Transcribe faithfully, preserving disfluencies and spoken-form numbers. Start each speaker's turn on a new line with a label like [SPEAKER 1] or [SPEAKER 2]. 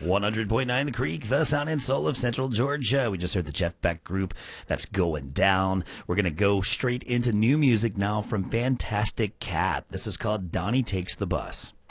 [SPEAKER 1] one hundred point nine The Creek, the sound and soul of Central Georgia. We just heard the Jeff Beck Group. That's Going Down. We're going to go straight into new music now from Fantastic Cat. This is called Donnie Takes the Bus.